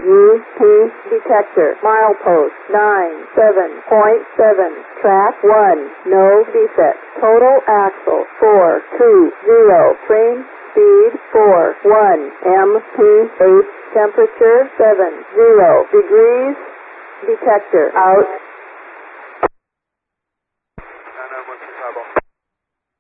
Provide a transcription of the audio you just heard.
UP detector. Milepost 97.7. Track 1. No defects. Total axle 420. Train speed 41. MPH temperature 70 degrees. Detector out.